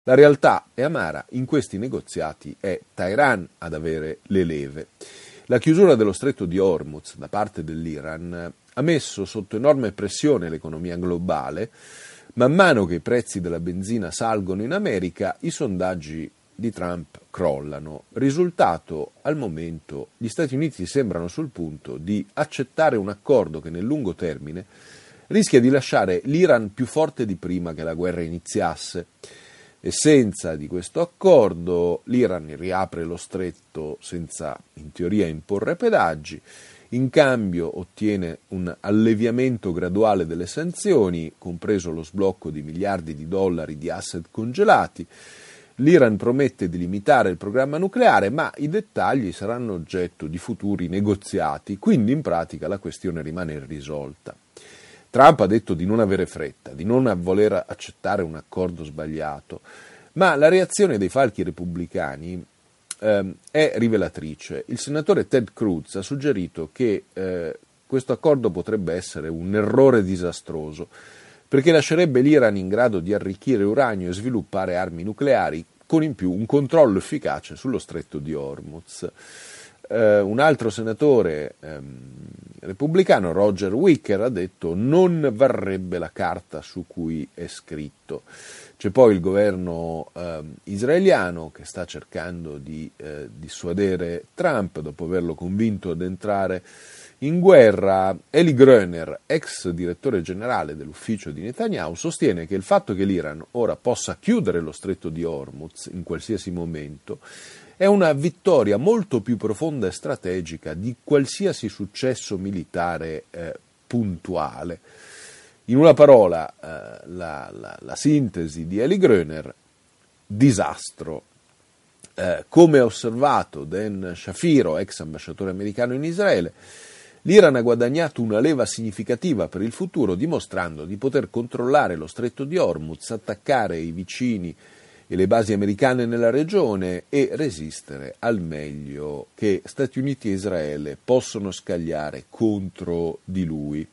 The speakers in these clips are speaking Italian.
La realtà è amara, in questi negoziati è Teheran ad avere le leve. La chiusura dello stretto di Hormuz da parte dell'Iran ha messo sotto enorme pressione l'economia globale. Man mano che i prezzi della benzina salgono in America, i sondaggi di Trump crollano. Risultato, al momento, gli Stati Uniti sembrano sul punto di accettare un accordo che nel lungo termine rischia di lasciare l'Iran più forte di prima che la guerra iniziasse. Essenza di questo accordo, l'Iran riapre lo stretto senza, in teoria, imporre pedaggi. In cambio ottiene un alleviamento graduale delle sanzioni, compreso lo sblocco di miliardi di dollari di asset congelati. L'Iran promette di limitare il programma nucleare, ma i dettagli saranno oggetto di futuri negoziati, quindi in pratica la questione rimane irrisolta. Trump ha detto di non avere fretta, di non voler accettare un accordo sbagliato, ma la reazione dei falchi repubblicani è rivelatrice. Il senatore Ted Cruz ha suggerito che questo accordo potrebbe essere un errore disastroso, perché lascerebbe l'Iran in grado di arricchire uranio e sviluppare armi nucleari, con in più un controllo efficace sullo stretto di Hormuz. Un altro senatore repubblicano, Roger Wicker, ha detto non varrebbe la carta su cui è scritto. C'è poi il governo israeliano che sta cercando di dissuadere Trump dopo averlo convinto ad entrare in guerra. Eli Gröner, ex direttore generale dell'ufficio di Netanyahu, sostiene che il fatto che l'Iran ora possa chiudere lo stretto di Hormuz in qualsiasi momento è una vittoria molto più profonda e strategica di qualsiasi successo militare puntuale. In una parola, la sintesi di Eli Gröner: disastro. Come ha osservato Dan Shapiro, ex ambasciatore americano in Israele, l'Iran ha guadagnato una leva significativa per il futuro, dimostrando di poter controllare lo stretto di Hormuz, attaccare i vicini e le basi americane nella regione e resistere al meglio che Stati Uniti e Israele possono scagliare contro di lui.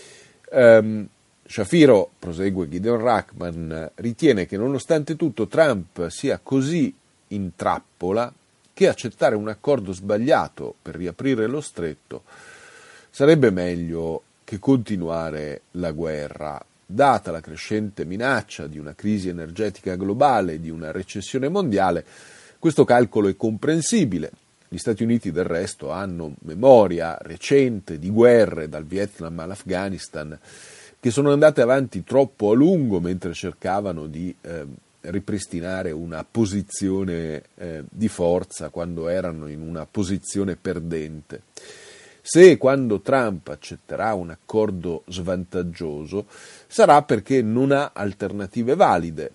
Shapiro, prosegue Gideon Rachman, ritiene che nonostante tutto Trump sia così in trappola che accettare un accordo sbagliato per riaprire lo stretto sarebbe meglio che continuare la guerra. Data la crescente minaccia di una crisi energetica globale e di una recessione mondiale, questo calcolo è comprensibile. Gli Stati Uniti del resto hanno memoria recente di guerre dal Vietnam all'Afghanistan che sono andate avanti troppo a lungo mentre cercavano di ripristinare una posizione di forza quando erano in una posizione perdente. Se quando Trump accetterà un accordo svantaggioso sarà perché non ha alternative valide.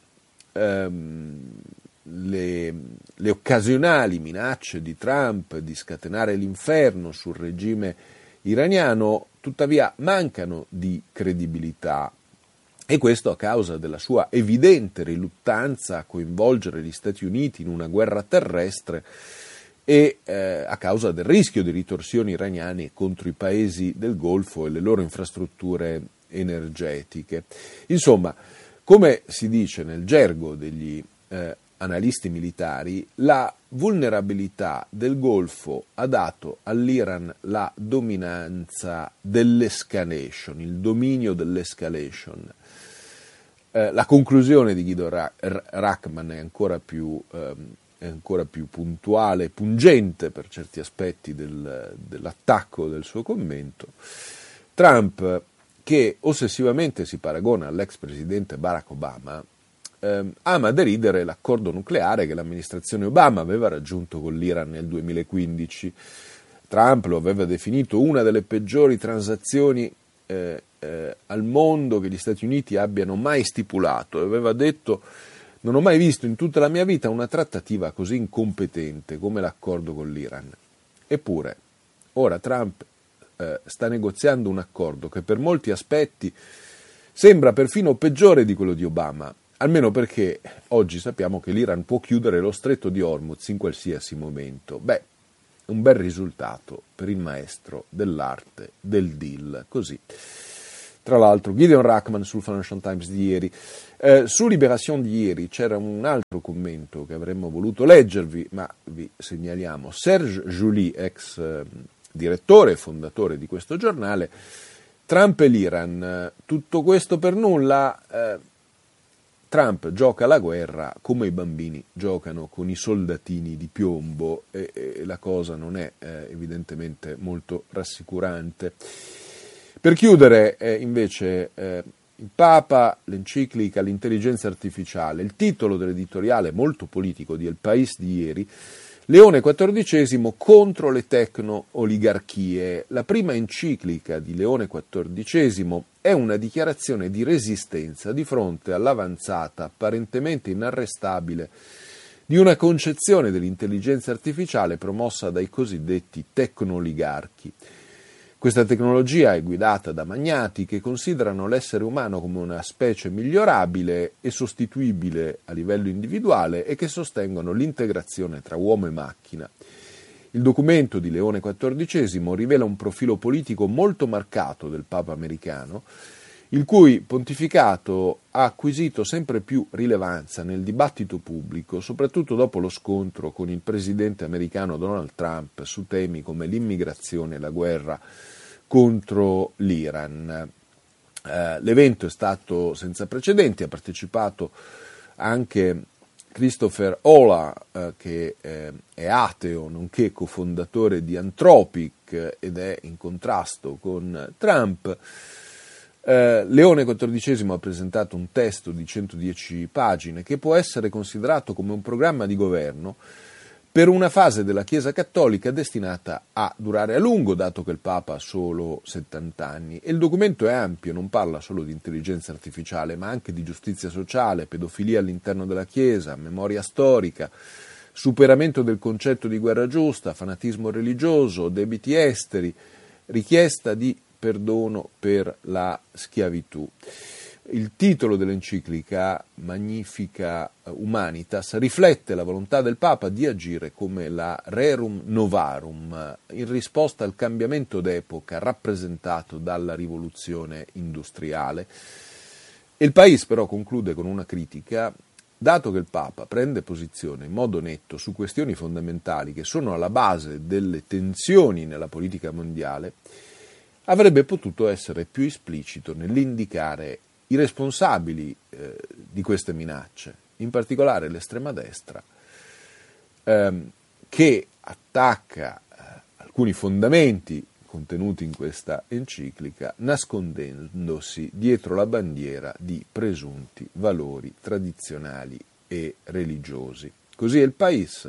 Le occasionali minacce di Trump di scatenare l'inferno sul regime iraniano tuttavia mancano di credibilità, e questo a causa della sua evidente riluttanza a coinvolgere gli Stati Uniti in una guerra terrestre e a causa del rischio di ritorsioni iraniane contro i paesi del Golfo e le loro infrastrutture energetiche. Insomma, come si dice nel gergo degli analisti militari, la vulnerabilità del Golfo ha dato all'Iran la dominanza dell'escalation, il dominio dell'escalation. La conclusione di Guido Rachman è ancora più puntuale, pungente per certi aspetti dell'attacco del suo commento. Trump, che ossessivamente si paragona all'ex presidente Barack Obama, ama deridere l'accordo nucleare che l'amministrazione Obama aveva raggiunto con l'Iran nel 2015. Trump lo aveva definito una delle peggiori transazioni al mondo che gli Stati Uniti abbiano mai stipulato, e aveva detto: non ho mai visto in tutta la mia vita una trattativa così incompetente come l'accordo con l'Iran. Eppure, ora Trump sta negoziando un accordo che per molti aspetti sembra perfino peggiore di quello di Obama, almeno perché oggi sappiamo che l'Iran può chiudere lo stretto di Hormuz in qualsiasi momento. Beh, un bel risultato per il maestro dell'arte del deal, così. tra l'altro Gideon Rachman sul Financial Times di ieri. Su Libération di ieri c'era un altro commento che avremmo voluto leggervi, ma vi segnaliamo Serge July, ex direttore e fondatore di questo giornale. Trump e l'Iran, tutto questo per nulla. Trump gioca la guerra come i bambini giocano con i soldatini di piombo e la cosa non è evidentemente molto rassicurante. Per chiudere invece il Papa, l'enciclica, l'intelligenza artificiale, il titolo dell'editoriale molto politico di El País di ieri, Leone XIV contro le tecno-oligarchie. La prima enciclica di Leone XIV è una dichiarazione di resistenza di fronte all'avanzata, apparentemente inarrestabile, di una concezione dell'intelligenza artificiale promossa dai cosiddetti tecno-oligarchi. Questa tecnologia è guidata da magnati che considerano l'essere umano come una specie migliorabile e sostituibile a livello individuale e che sostengono l'integrazione tra uomo e macchina. Il documento di Leone XIV rivela un profilo politico molto marcato del Papa americano, il cui pontificato ha acquisito sempre più rilevanza nel dibattito pubblico, soprattutto dopo lo scontro con il presidente americano Donald Trump su temi come l'immigrazione e la guerra contro l'Iran. L'evento è stato senza precedenti, ha partecipato anche Christopher Olah, che è ateo, nonché cofondatore di Anthropic ed è in contrasto con Trump. Leone XIV ha presentato un testo di 110 pagine che può essere considerato come un programma di governo per una fase della Chiesa Cattolica destinata a durare a lungo, dato che il Papa ha solo 70 anni. E il documento è ampio, non parla solo di intelligenza artificiale, ma anche di giustizia sociale, pedofilia all'interno della Chiesa, memoria storica, superamento del concetto di guerra giusta, fanatismo religioso, debiti esteri, richiesta di perdono per la schiavitù. Il titolo dell'enciclica, Magnifica Humanitas, riflette la volontà del Papa di agire come la rerum novarum in risposta al cambiamento d'epoca rappresentato dalla rivoluzione industriale. E il País però conclude con una critica: dato che il Papa prende posizione in modo netto su questioni fondamentali che sono alla base delle tensioni nella politica mondiale, avrebbe potuto essere più esplicito nell'indicare i responsabili di queste minacce, in particolare l'estrema destra, che attacca alcuni fondamenti contenuti in questa enciclica, nascondendosi dietro la bandiera di presunti valori tradizionali e religiosi. Così è il País.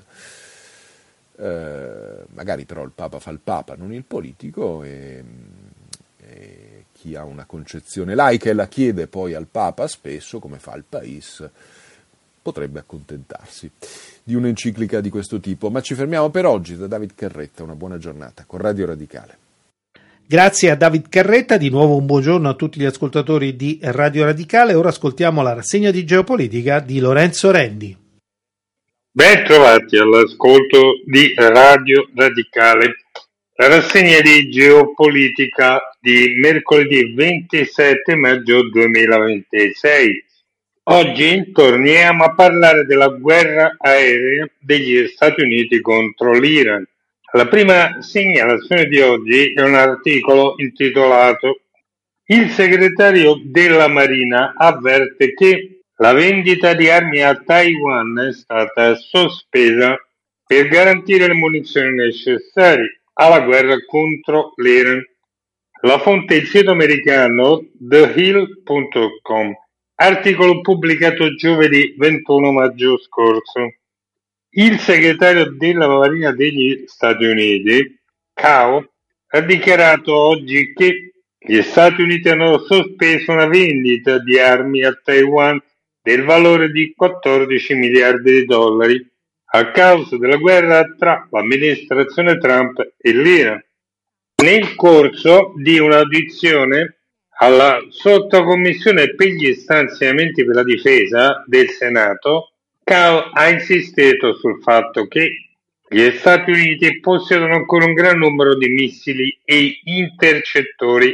Magari però il Papa fa il Papa, non il politico, e chi ha una concezione laica e la chiede poi al Papa spesso, come fa il País, potrebbe accontentarsi di un'enciclica di questo tipo. Ma ci fermiamo per oggi. Da David Carretta, una buona giornata con Radio Radicale. Grazie a David Carretta, di nuovo un buongiorno a tutti gli ascoltatori di Radio Radicale. Ora ascoltiamo la rassegna di geopolitica di Lorenzo Rendi. Ben trovati all'ascolto di Radio Radicale, la rassegna di geopolitica di mercoledì 27 maggio 2026. Oggi torniamo a parlare della guerra aerea degli Stati Uniti contro l'Iran. La prima segnalazione di oggi è un articolo intitolato "Il segretario della Marina avverte che la vendita di armi a Taiwan è stata sospesa per garantire le munizioni necessarie alla guerra contro l'Iran". La fonte è il sito americano TheHill.com, articolo pubblicato giovedì 21 maggio scorso. Il segretario della Marina degli Stati Uniti, Cao, ha dichiarato oggi che gli Stati Uniti hanno sospeso una vendita di armi a Taiwan del valore di 14 miliardi di dollari a causa della guerra tra l'amministrazione Trump e l'Iran. Nel corso di un'audizione alla sottocommissione per gli stanziamenti per la difesa del Senato, Cao ha insistito sul fatto che gli Stati Uniti possiedono ancora un gran numero di missili e intercettori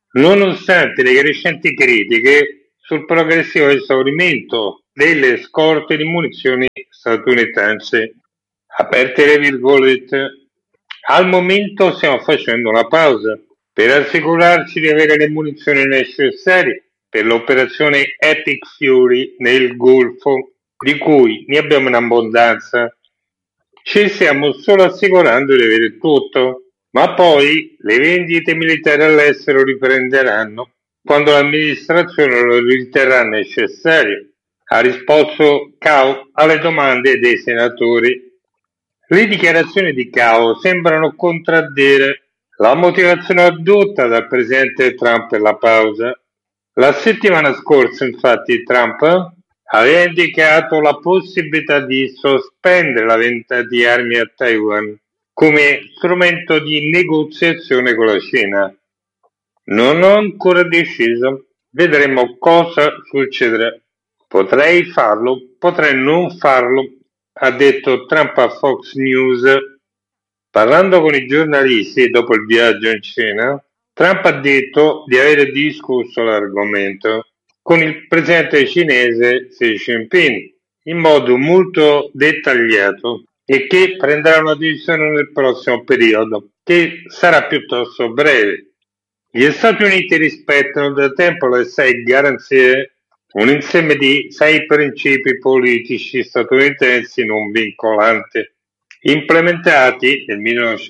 nonostante le crescenti critiche sul progressivo esaurimento delle scorte di munizioni statunitensi. Aperte le virgolette. Al momento stiamo facendo una pausa per assicurarci di avere le munizioni necessarie per l'operazione Epic Fury nel Golfo, di cui ne abbiamo in abbondanza. Ci stiamo solo assicurando di avere tutto, ma poi le vendite militari all'estero riprenderanno quando l'amministrazione lo riterrà necessario, ha risposto Cao alle domande dei senatori. Le dichiarazioni di Cao sembrano contraddire la motivazione addotta dal presidente Trump per la pausa. La settimana scorsa, infatti, Trump aveva indicato la possibilità di sospendere la vendita di armi a Taiwan come strumento di negoziazione con la Cina. Non ho ancora deciso, vedremo cosa succederà. Potrei farlo, potrei non farlo, ha detto Trump a Fox News. Parlando con i giornalisti dopo il viaggio in Cina, Trump ha detto di avere discusso l'argomento con il presidente cinese Xi Jinping in modo molto dettagliato e che prenderà una decisione nel prossimo periodo, che sarà piuttosto breve. Gli Stati Uniti rispettano da tempo le 6 garanzie, un insieme di 6 principi politici statunitensi non vincolanti, implementati nel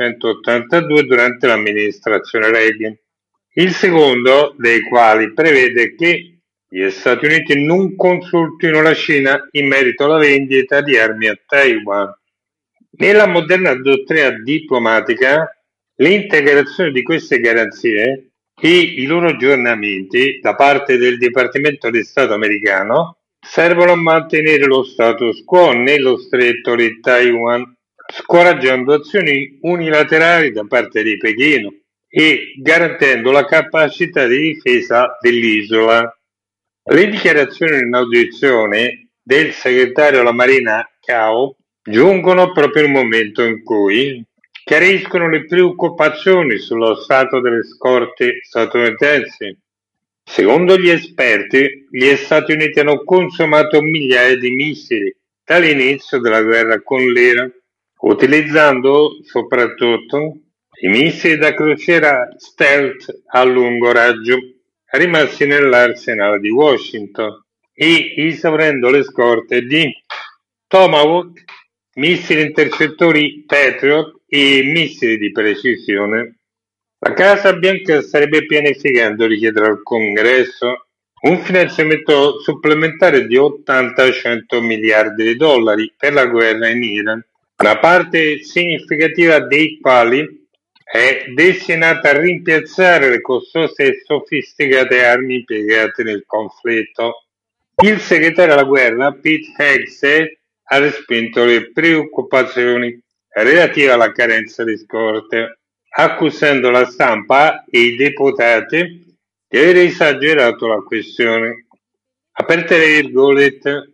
1982 durante l'amministrazione Reagan, il secondo dei quali prevede che gli Stati Uniti non consultino la Cina in merito alla vendita di armi a Taiwan. Nella moderna dottrina diplomatica, l'integrazione di queste garanzie e i loro aggiornamenti da parte del Dipartimento di Stato americano servono a mantenere lo status quo nello stretto di Taiwan, scoraggiando azioni unilaterali da parte di Pechino e garantendo la capacità di difesa dell'isola. Le dichiarazioni in audizione del segretario alla Marina Cao giungono proprio in un momento in cui chiariscono le preoccupazioni sullo stato delle scorte statunitensi. Secondo gli esperti, gli Stati Uniti hanno consumato migliaia di missili dall'inizio della guerra con l'Iran, utilizzando soprattutto i missili da crociera stealth a lungo raggio rimasti nell'arsenale di Washington e esaurendo le scorte di Tomahawk, missili intercettori Patriot e missili di precisione. La Casa Bianca starebbe pianificando di chiedere al Congresso un finanziamento supplementare di 80-100 miliardi di dollari per la guerra in Iran, una parte significativa dei quali è destinata a rimpiazzare le costose e sofisticate armi impiegate nel conflitto. Il segretario alla guerra, Pete Hegseth, ha respinto le preoccupazioni relative alla carenza di scorte, accusando la stampa e i deputati di aver esagerato la questione. Aperte le virgolette,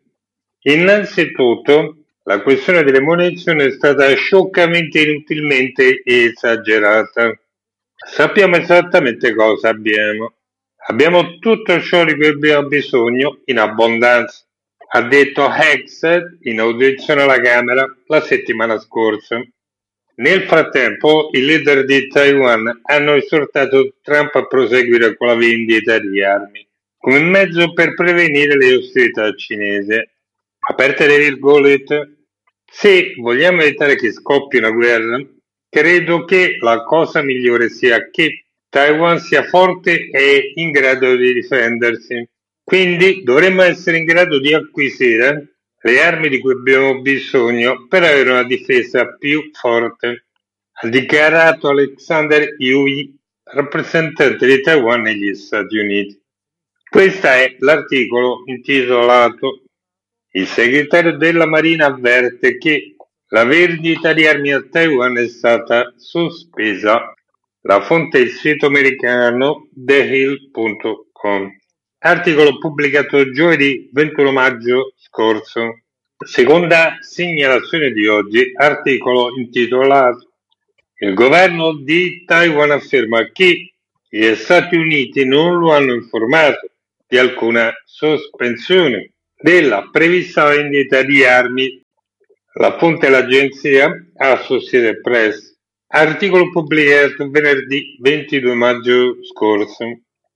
innanzitutto la questione delle munizioni è stata scioccamente e inutilmente esagerata. Sappiamo esattamente cosa abbiamo. Abbiamo tutto ciò di cui abbiamo bisogno in abbondanza, ha detto Hegseth in audizione alla Camera la settimana scorsa. Nel frattempo, i leader di Taiwan hanno esortato Trump a proseguire con la vendita di armi, come mezzo per prevenire le ostilità cinesi. Aperte le virgolette, se vogliamo evitare che scoppi una guerra, credo che la cosa migliore sia che Taiwan sia forte e in grado di difendersi. Quindi dovremmo essere in grado di acquisire le armi di cui abbiamo bisogno per avere una difesa più forte, ha dichiarato Alexander Yui, rappresentante di Taiwan negli Stati Uniti. Questo è l'articolo intitolato "Il segretario della Marina avverte che la vendita di armi a Taiwan è stata sospesa". La fonte è il sito americano TheHill.com. Articolo pubblicato giovedì 21 maggio scorso. Seconda segnalazione di oggi, articolo intitolato "Il governo di Taiwan afferma che gli Stati Uniti non lo hanno informato di alcuna sospensione della prevista vendita di armi. La fonte è l'agenzia Associated Press, articolo pubblicato venerdì 22 maggio scorso.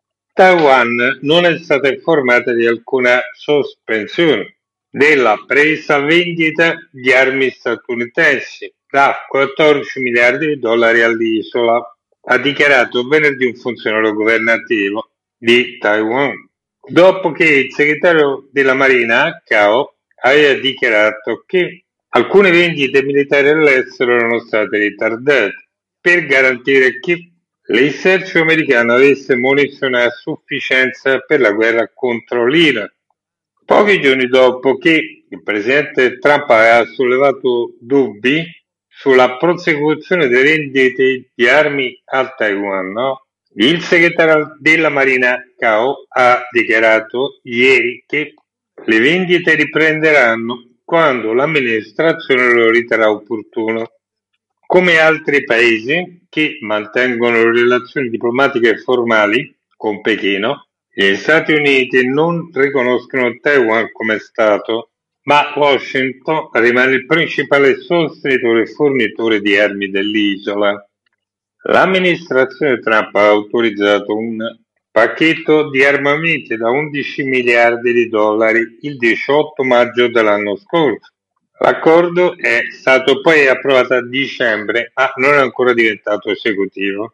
Taiwan non è stata informata di alcuna sospensione della prevista vendita di armi statunitensi da 14 miliardi di dollari all'isola, ha dichiarato venerdì un funzionario governativo di Taiwan, dopo che il segretario della Marina, Cao, aveva dichiarato che alcune vendite militari all'estero erano state ritardate per garantire che l'esercito americano avesse munizioni a sufficienza per la guerra contro l'Iran. Pochi giorni dopo che il presidente Trump aveva sollevato dubbi sulla prosecuzione delle vendite di armi a Taiwan, il segretario della Marina Cao ha dichiarato ieri che le vendite riprenderanno quando l'amministrazione lo riterrà opportuno. Come altri paesi che mantengono relazioni diplomatiche formali con Pechino, gli Stati Uniti non riconoscono Taiwan come Stato, ma Washington rimane il principale sostenitore e fornitore di armi dell'isola. L'amministrazione Trump ha autorizzato un pacchetto di armamenti da 11 miliardi di dollari il 18 maggio dell'anno scorso. L'accordo è stato poi approvato a dicembre, ma non è ancora diventato esecutivo.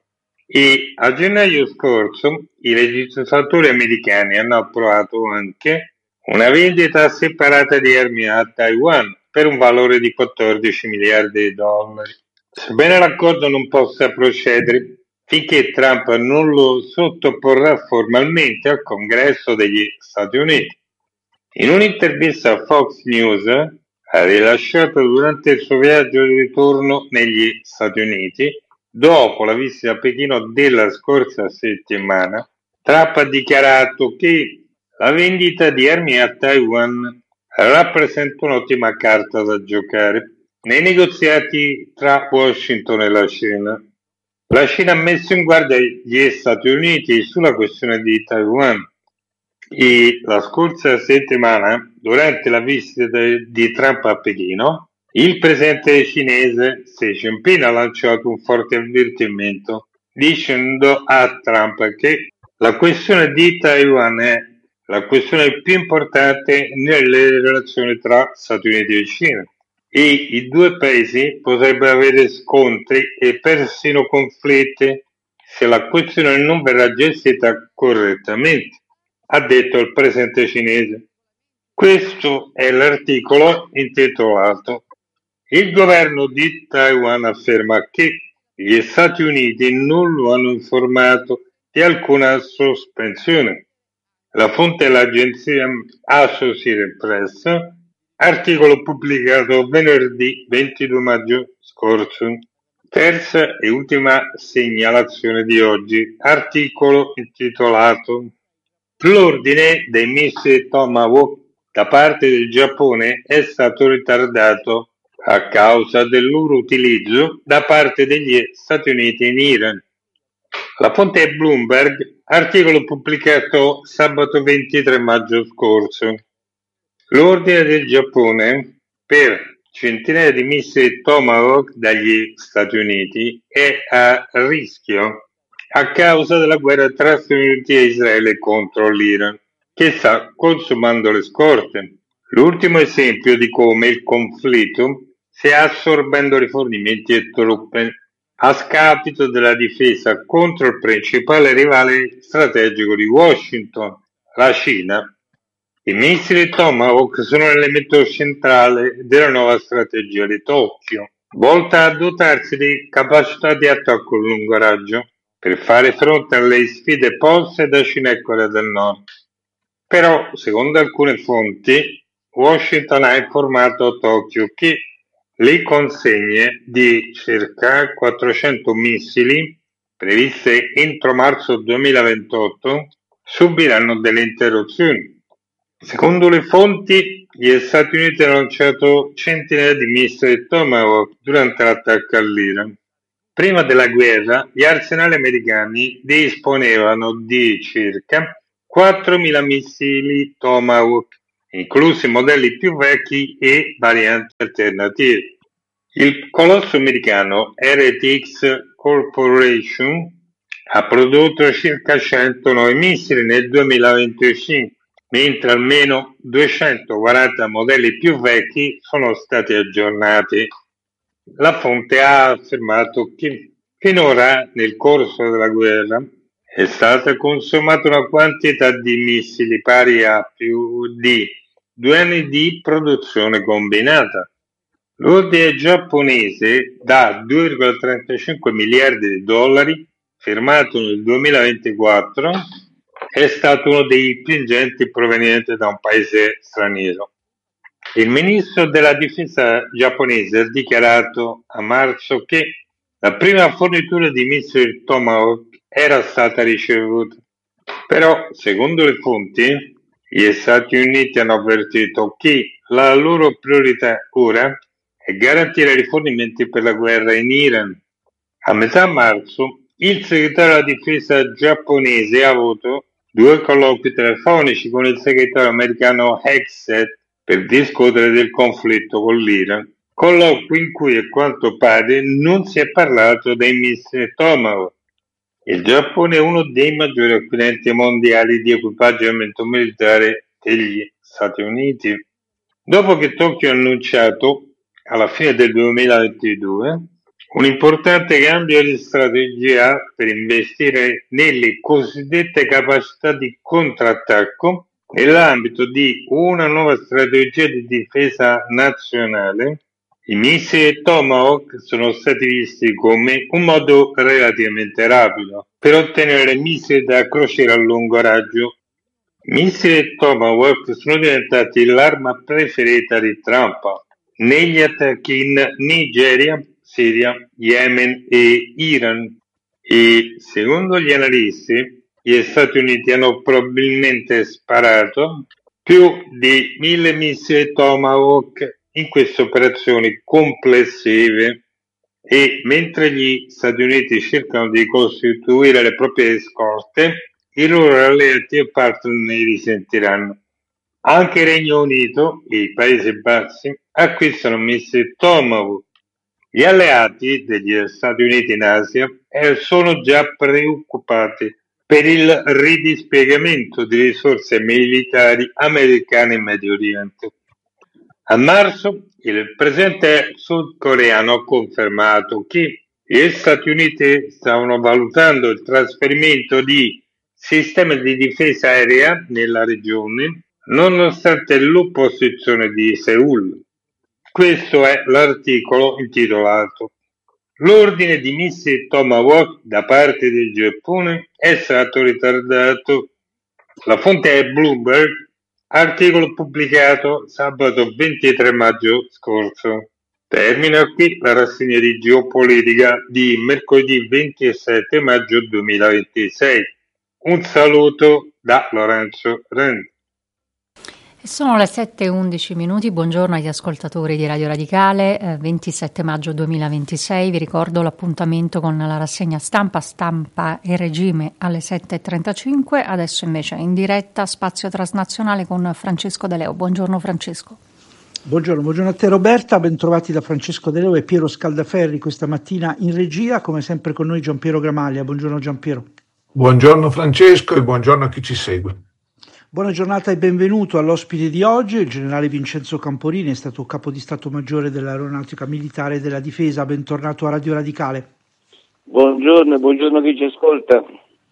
E a gennaio scorso i legislatori americani hanno approvato anche una vendita separata di armi a Taiwan per un valore di 14 miliardi di dollari. Sebbene l'accordo non possa procedere finché Trump non lo sottoporrà formalmente al Congresso degli Stati Uniti. In un'intervista a Fox News rilasciato durante il suo viaggio di ritorno negli Stati Uniti, dopo la visita a Pechino della scorsa settimana, Trump ha dichiarato che la vendita di armi a Taiwan rappresenta un'ottima carta da giocare nei negoziati tra Washington e la Cina. La Cina ha messo in guardia gli Stati Uniti sulla questione di Taiwan e la scorsa settimana, durante la visita di Trump a Pechino, il presidente cinese Xi Jinping ha lanciato un forte avvertimento dicendo a Trump che la questione di Taiwan è la questione più importante nelle relazioni tra Stati Uniti e Cina e i due paesi potrebbero avere scontri e persino conflitti se la questione non verrà gestita correttamente, ha detto il presidente cinese. Questo è l'articolo intitolato "Il governo di Taiwan afferma che gli Stati Uniti non lo hanno informato di alcuna sospensione". La fonte è l'agenzia Associated Press, articolo pubblicato venerdì 22 maggio scorso. Terza e ultima segnalazione di oggi, articolo intitolato "L'ordine dei missili Tomahawk da parte del Giappone è stato ritardato a causa del loro utilizzo da parte degli Stati Uniti in Iran". La fonte è Bloomberg, articolo pubblicato sabato 23 maggio scorso. L'ordine del Giappone per centinaia di missili Tomahawk dagli Stati Uniti è a rischio a causa della guerra tra Stati Uniti e Israele contro l'Iran, che sta consumando le scorte. L'ultimo esempio di come il conflitto stia assorbendo rifornimenti e truppe a scapito della difesa contro il principale rivale strategico di Washington, la Cina. I missili Tomahawk sono l'elemento centrale della nuova strategia di Tokyo, volta a dotarsi di capacità di attacco a lungo raggio per fare fronte alle sfide poste da Cina e Corea del Nord. Però, secondo alcune fonti, Washington ha informato Tokyo che le consegne di circa 400 missili, previste entro marzo 2028, subiranno delle interruzioni. Secondo le fonti, gli Stati Uniti hanno lanciato centinaia di missili Tomahawk durante l'attacco all'Iran. Prima della guerra, gli arsenali americani disponevano di circa 4.000 missili Tomahawk, inclusi modelli più vecchi e varianti alternative. Il colosso americano RTX Corporation ha prodotto circa 109 missili nel 2025, mentre almeno 240 modelli più vecchi sono stati aggiornati. La fonte ha affermato che finora, nel corso della guerra, è stata consumata una quantità di missili pari a più di 2 anni di produzione combinata. L'ordine giapponese da 2,35 miliardi di dollari, firmato nel 2024, è stato uno dei più ingenti proveniente da un paese straniero. Il ministro della difesa giapponese ha dichiarato a marzo che la prima fornitura di missili Tomahawk era stata ricevuta. Però, secondo le fonti, gli Stati Uniti hanno avvertito che la loro priorità ora è garantire i rifornimenti per la guerra in Iran. A metà marzo, il segretario della difesa giapponese ha avuto 2 colloqui telefonici con il segretario americano Hegseth per discutere del conflitto con l'Iran, colloqui in cui a quanto pare non si è parlato dei missili Tomahawk. Il Giappone è uno dei maggiori acquirenti mondiali di equipaggiamento militare degli Stati Uniti. Dopo che Tokyo ha annunciato alla fine del 2022 un importante cambio di strategia per investire nelle cosiddette capacità di contrattacco nell'ambito di una nuova strategia di difesa nazionale, i missili Tomahawk sono stati visti come un modo relativamente rapido per ottenere missili da crociera a lungo raggio. I missili Tomahawk sono diventati l'arma preferita di Trump negli attacchi in Nigeria, Siria, Yemen e Iran e, secondo gli analisti, gli Stati Uniti hanno probabilmente sparato più di 1.000 missili Tomahawk in queste operazioni complessive e mentre gli Stati Uniti cercano di costituire le proprie scorte, i loro alleati e partner ne risentiranno. Anche il Regno Unito e i Paesi Bassi acquistano missili Tomahawk. Gli alleati degli Stati Uniti in Asia sono già preoccupati per il ridispiegamento di risorse militari americane in Medio Oriente. A marzo il presidente sudcoreano ha confermato che gli Stati Uniti stavano valutando il trasferimento di sistemi di difesa aerea nella regione, nonostante l'opposizione di Seoul. Questo è l'articolo intitolato "L'ordine di missili Tomahawk da parte del Giappone è stato ritardato". La fonte è Bloomberg, articolo pubblicato sabato 23 maggio scorso. Termina qui la rassegna di geopolitica di mercoledì 27 maggio 2026. Un saluto da Lorenzo Rendi. Sono le 7:11, buongiorno agli ascoltatori di Radio Radicale, 27 maggio 2026, vi ricordo l'appuntamento con la rassegna stampa e regime alle 7:35, adesso invece in diretta spazio transnazionale con Francesco De Leo. Buongiorno Francesco. Buongiorno a te Roberta, bentrovati da Francesco De Leo e Piero Scaldaferri questa mattina in regia, come sempre con noi Giampiero Gramaglia. Buongiorno Giampiero. Buongiorno Francesco e buongiorno a chi ci segue. Buona giornata e benvenuto all'ospite di oggi, il generale Vincenzo Camporini, è stato capo di Stato Maggiore dell'Aeronautica Militare e della Difesa. Bentornato a Radio Radicale. Buongiorno a chi ci ascolta.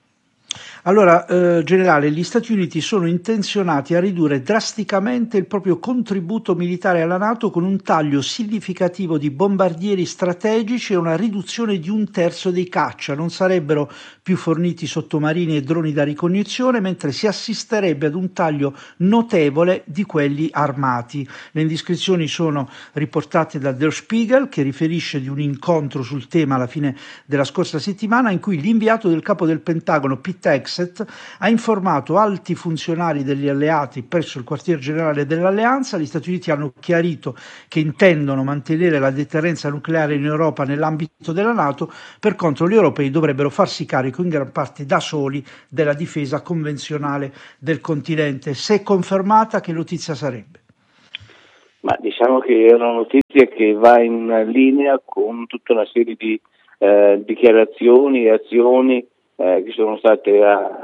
Allora, generale, gli Stati Uniti sono intenzionati a ridurre drasticamente il proprio contributo militare alla NATO con un taglio significativo di bombardieri strategici e una riduzione di 1/3 dei caccia. Non sarebbero più forniti sottomarini e droni da ricognizione, mentre si assisterebbe ad un taglio notevole di quelli armati. Le indiscrezioni sono riportate da Der Spiegel, che riferisce di un incontro sul tema alla fine della scorsa settimana in cui l'inviato del capo del Pentagono Pete Exet, ha informato alti funzionari degli alleati presso il quartier generale dell'Alleanza. Gli Stati Uniti hanno chiarito che intendono mantenere la deterrenza nucleare in Europa nell'ambito della NATO, per contro gli europei dovrebbero farsi carico in gran parte da soli della difesa convenzionale del continente. Se confermata, che notizia sarebbe? Ma diciamo che è una notizia che va in linea con tutta una serie di dichiarazioni e azioni che sono state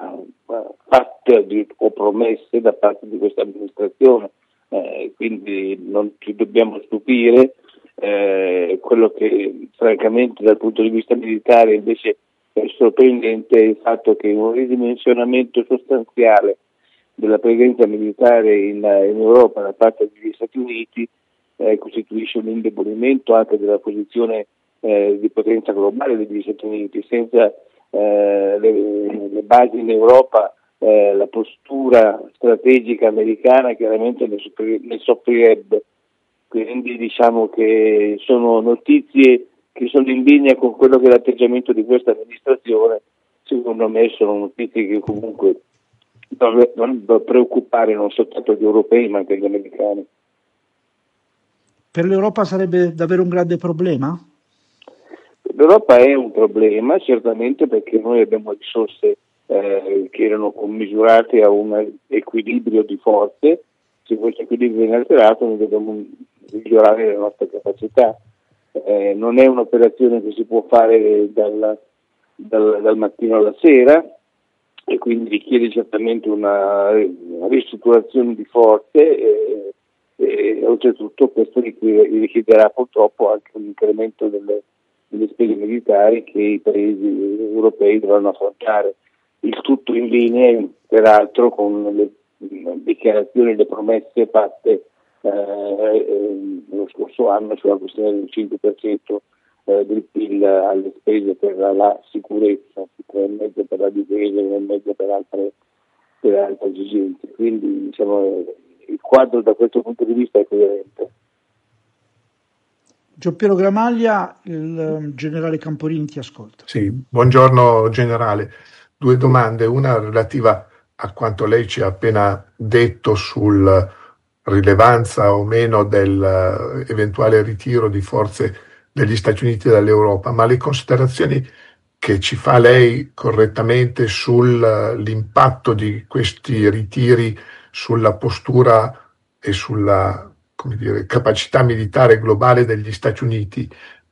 fatte o promesse da parte di questa amministrazione, quindi non ci dobbiamo stupire. Quello che francamente dal punto di vista militare invece è sorprendente è il fatto che un ridimensionamento sostanziale della presenza militare in Europa da parte degli Stati Uniti costituisce un indebolimento anche della posizione di potenza globale degli Stati Uniti. Senza le basi in Europa la postura strategica americana chiaramente ne soffrirebbe. Quindi diciamo che sono notizie che sono in linea con quello che è l'atteggiamento di questa amministrazione. Secondo me sono notizie che comunque dovrebbero preoccupare non soltanto gli europei ma anche gli americani. Per l'Europa sarebbe davvero un grande problema? L'Europa è un problema certamente perché noi abbiamo risorse che erano commisurate a un equilibrio di forze. Se questo equilibrio viene alterato noi dobbiamo migliorare le nostre capacità. Non è un'operazione che si può fare dal mattino alla sera e quindi richiede certamente una ristrutturazione di forze e oltretutto questo richiederà purtroppo anche un incremento delle spese militari che i paesi europei dovranno affrontare. Il tutto in linea peraltro con le dichiarazioni e le promesse fatte lo scorso anno sulla questione del 5% del PIL alle spese per la sicurezza, 3,5% per la difesa, 1,5% per altre esigenze. Quindi diciamo, il quadro da questo punto di vista è coerente. Giampiero Gramaglia, il generale Camporini ti ascolta. Sì, buongiorno generale. Due domande, una relativa a quanto lei ci ha appena detto sul rilevanza o meno dell'eventuale ritiro di forze degli Stati Uniti dall'Europa, ma le considerazioni che ci fa lei correttamente sull'impatto di questi ritiri sulla postura e sulla, come dire, capacità militare globale degli Stati Uniti,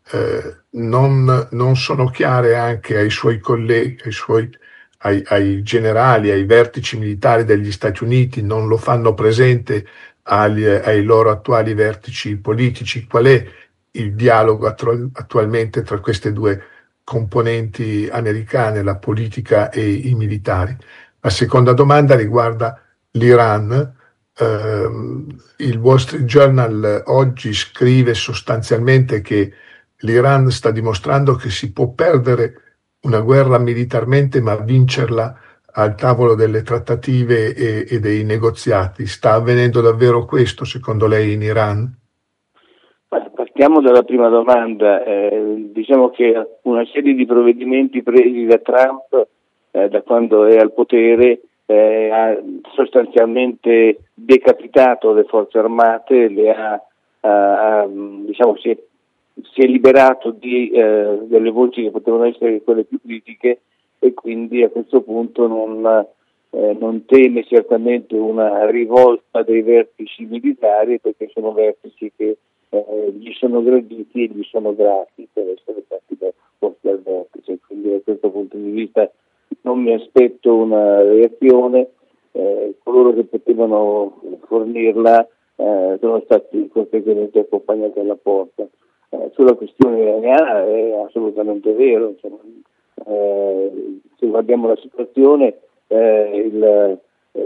non sono chiare anche ai suoi colleghi, ai generali, ai vertici militari degli Stati Uniti, non lo fanno presente ai loro attuali vertici politici. Qual è il dialogo attualmente tra queste due componenti americane, la politica e i militari? La seconda domanda riguarda l'Iran. Il Wall Street Journal oggi scrive sostanzialmente che l'Iran sta dimostrando che si può perdere una guerra militarmente ma vincerla al tavolo delle trattative e dei negoziati. Sta avvenendo davvero questo secondo lei in Iran? Partiamo dalla prima domanda. Diciamo che una serie di provvedimenti presi da Trump da quando è al potere ha sostanzialmente decapitato le forze armate, diciamo si è liberato delle voci che potevano essere quelle più critiche e quindi a questo punto non teme certamente una rivolta dei vertici militari, perché sono vertici che gli sono graditi e gli sono grati per essere stati posti al vertice. Quindi da questo punto di vista non mi aspetto una reazione, coloro che potevano fornirla sono stati conseguentemente accompagnati alla porta. Sulla questione iraniana è assolutamente vero, insomma, se guardiamo la situazione il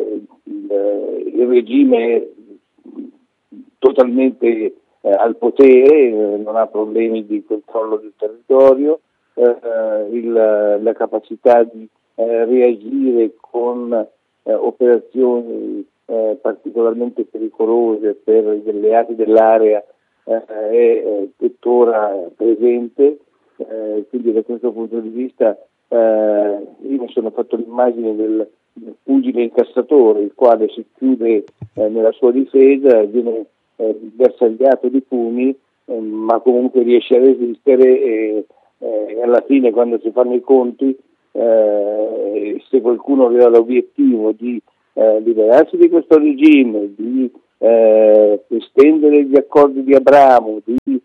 regime è totalmente al potere, non ha problemi di controllo del territorio, la capacità di reagire con operazioni particolarmente pericolose per gli alleati dell'area è tuttora presente, quindi da questo punto di vista Io mi sono fatto l'immagine del pugile incassatore, il quale si chiude nella sua difesa, viene bersagliato di pugni, ma comunque riesce a resistere e alla fine, quando si fanno i conti, se qualcuno aveva l'obiettivo di liberarsi di questo regime, di estendere gli accordi di Abramo, di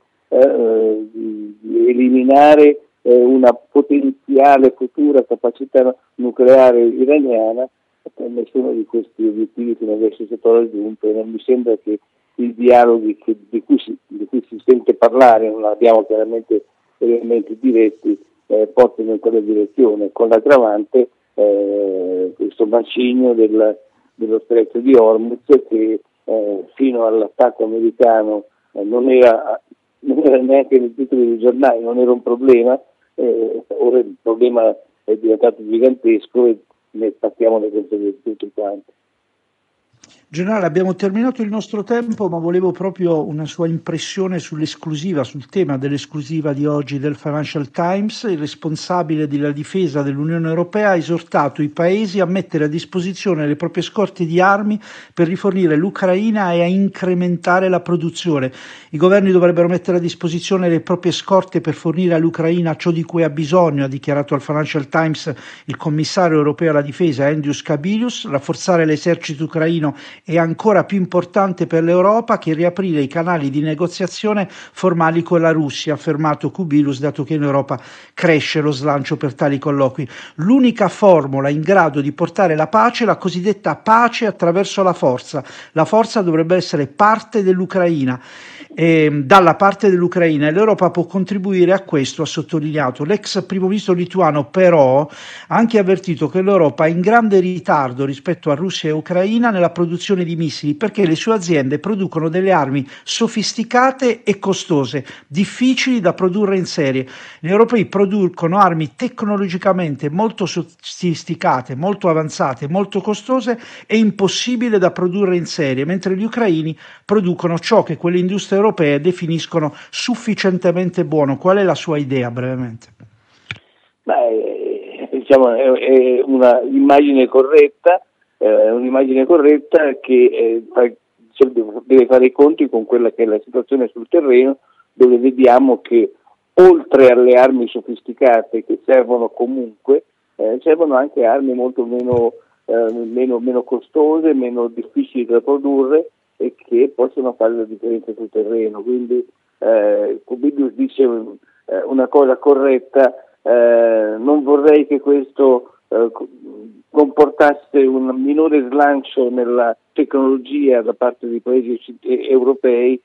eliminare una potenziale futura capacità nucleare iraniana, nessuno di questi obiettivi fino adesso è stato raggiunto, e non mi sembra che i dialoghi di cui si sente parlare, non abbiamo chiaramente elementi diretti, portino in quella direzione, con l'aggravante questo bacino dello stretto di Hormuz, che fino all'attacco americano non era neanche nei titoli dei giornali, non era un problema. Ora il problema è diventato gigantesco e ne pattiamo le conseguenze tutti quanti. Generale, abbiamo terminato il nostro tempo, ma volevo proprio una sua impressione sull'esclusiva, sul tema dell'esclusiva di oggi del Financial Times. Il responsabile della difesa dell'Unione Europea ha esortato i paesi a mettere a disposizione le proprie scorte di armi per rifornire l'Ucraina e a incrementare la produzione. I governi dovrebbero mettere a disposizione le proprie scorte per fornire all'Ucraina ciò di cui ha bisogno, ha dichiarato al Financial Times il commissario europeo alla difesa Andrius Kubilius. Rafforzare l'esercito ucraino è ancora più importante per l'Europa che riaprire i canali di negoziazione formali con la Russia, ha affermato Kubilius, dato che in Europa cresce lo slancio per tali colloqui. L'unica formula in grado di portare la pace è la cosiddetta pace attraverso la forza. La forza dovrebbe essere parte dell'Ucraina. Dalla parte dell'Ucraina, e l'Europa può contribuire a questo, ha sottolineato. L'ex primo ministro lituano però ha anche avvertito che l'Europa è in grande ritardo rispetto a Russia e Ucraina nella produzione di missili, perché le sue aziende producono delle armi sofisticate e costose, difficili da produrre in serie. Gli europei producono armi tecnologicamente molto sofisticate, molto avanzate, molto costose e impossibili da produrre in serie, mentre gli ucraini producono ciò che quelle industrie europee definiscono sufficientemente buono. Qual è la sua idea, brevemente? Diciamo, è una immagine corretta, che deve fare i conti con quella che è la situazione sul terreno, dove vediamo che oltre alle armi sofisticate che servono comunque, servono anche armi molto meno costose, meno difficili da produrre e che possono fare la differenza sul terreno. Quindi Kubilius dice una cosa corretta. Non vorrei che questo comportasse un minore slancio nella tecnologia da parte dei paesi europei,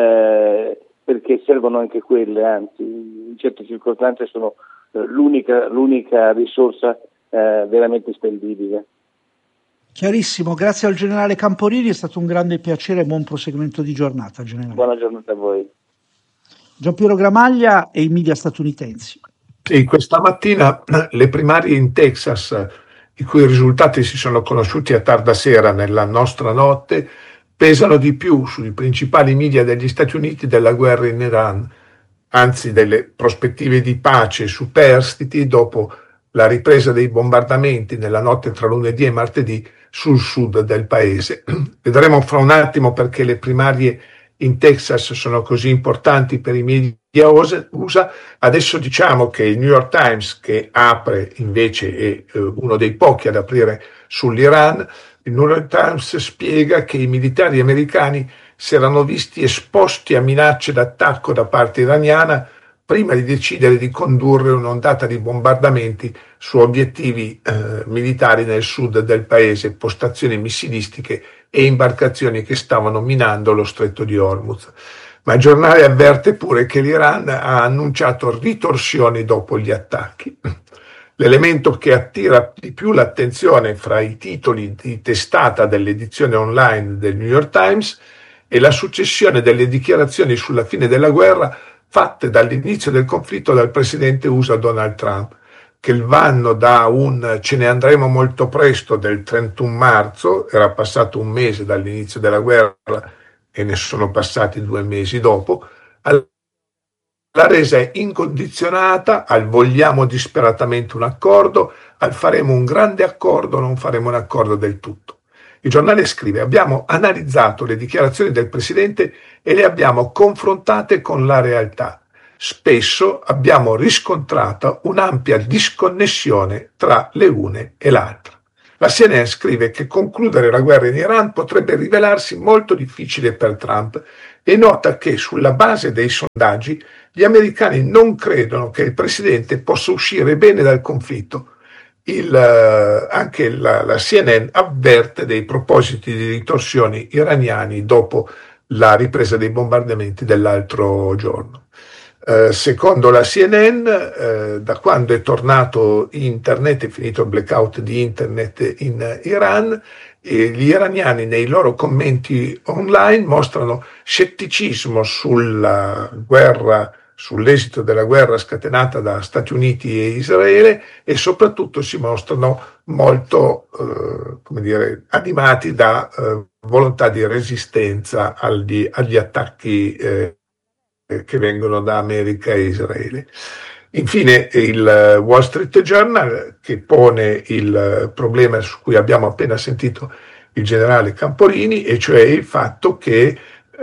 perché servono anche quelle, anzi in certe circostanze sono l'unica risorsa veramente spendibile. Chiarissimo, grazie al generale Camporini, è stato un grande piacere e buon proseguimento di giornata, generale. Buona giornata a voi. Giampiero Gramaglia e i media statunitensi. Sì, questa mattina le primarie in Texas, i cui risultati si sono conosciuti a tarda sera nella nostra notte, pesano di più sui principali media degli Stati Uniti della guerra in Iran, anzi delle prospettive di pace superstiti dopo la ripresa dei bombardamenti nella notte tra lunedì e martedì sul sud del paese. Vedremo fra un attimo perché le primarie in Texas sono così importanti per i media USA. Adesso diciamo che il New York Times, che apre invece, è uno dei pochi ad aprire sull'Iran, il New York Times spiega che i militari americani si erano visti esposti a minacce d'attacco da parte iraniana prima di decidere di condurre un'ondata di bombardamenti su obiettivi militari nel sud del paese, postazioni missilistiche e imbarcazioni che stavano minando lo stretto di Hormuz. Ma il giornale avverte pure che l'Iran ha annunciato ritorsioni dopo gli attacchi. L'elemento che attira di più l'attenzione fra i titoli di testata dell'edizione online del New York Times è la successione delle dichiarazioni sulla fine della guerra fatte dall'inizio del conflitto dal presidente USA Donald Trump, che vanno da un "ce ne andremo molto presto" del 31 marzo, era passato un mese dall'inizio della guerra e ne sono passati 2 mesi dopo, la resa è incondizionata al vogliamo disperatamente un accordo, al faremo un grande accordo, non faremo un accordo del tutto. Il giornale scrive: abbiamo analizzato le dichiarazioni del Presidente e le abbiamo confrontate con la realtà. Spesso abbiamo riscontrato un'ampia disconnessione tra le une e l'altra. La CNN scrive che concludere la guerra in Iran potrebbe rivelarsi molto difficile per Trump e nota che sulla base dei sondaggi gli americani non credono che il Presidente possa uscire bene dal conflitto. Anche la CNN avverte dei propositi di ritorsioni iraniani dopo la ripresa dei bombardamenti dell'altro giorno. Secondo la CNN, da quando è tornato internet, è finito il blackout di internet in Iran, gli iraniani nei loro commenti online mostrano scetticismo sull'esito della guerra scatenata da Stati Uniti e Israele, e soprattutto si mostrano molto animati da volontà di resistenza agli attacchi che vengono da America e Israele. Infine il Wall Street Journal, che pone il problema su cui abbiamo appena sentito il generale Camporini, e cioè il fatto che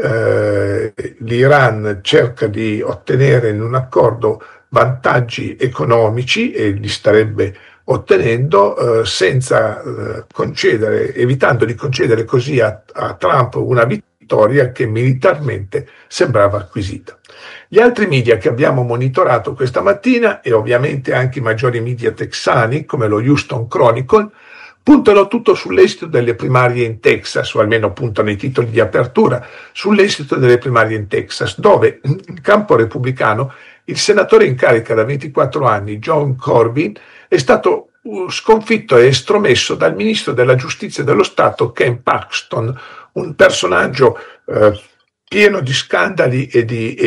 l'Iran cerca di ottenere in un accordo vantaggi economici, e li starebbe ottenendo senza evitando di concedere così a Trump una vittoria che militarmente sembrava acquisita. Gli altri media che abbiamo monitorato questa mattina, e ovviamente anche i maggiori media texani come lo Houston Chronicle, puntano tutto sull'esito delle primarie in Texas, o almeno puntano i titoli di apertura sull'esito delle primarie in Texas, dove in campo repubblicano il senatore in carica da 24 anni, John Corbin, è stato sconfitto e estromesso dal ministro della giustizia dello Stato, Ken Paxton, un personaggio pieno di scandali e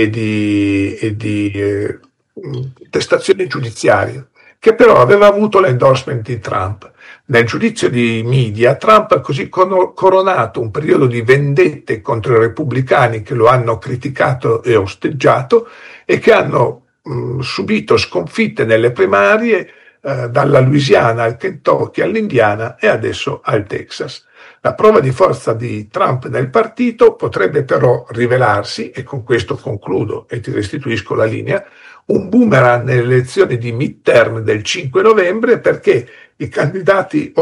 di testazioni giudiziarie, che però aveva avuto l'endorsement di Trump. Nel giudizio di media, Trump ha così coronato un periodo di vendette contro i repubblicani che lo hanno criticato e osteggiato e che hanno subito sconfitte nelle primarie dalla Louisiana al Kentucky all'Indiana e adesso al Texas. La prova di forza di Trump nel partito potrebbe però rivelarsi, e con questo concludo e ti restituisco la linea, un boomerang nelle elezioni di midterm del 5 novembre, perché i candidati